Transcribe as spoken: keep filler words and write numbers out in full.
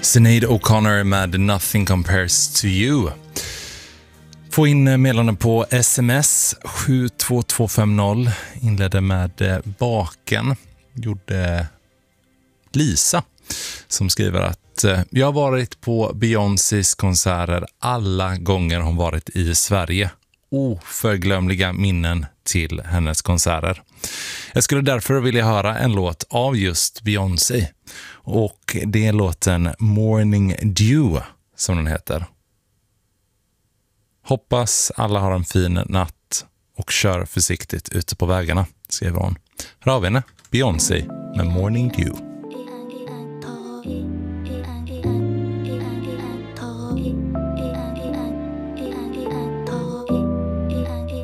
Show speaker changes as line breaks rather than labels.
Sinead O'Connor med Nothing Compares to You. Få in meddelanden på sms sju två två fem noll. Inledde med baken. Gjorde Lisa som skriver att jag har varit på Beyoncés konserter alla gånger hon varit i Sverige. Oförglömliga minnen till hennes konserter. Jag skulle därför vilja höra en låt av just Beyoncé. Och det är låten Morning Dew som den heter. Hoppas alla har en fin natt och kör försiktigt ute på vägarna, skriver hon. Här har vi henne, Beyoncé med Morning Dew.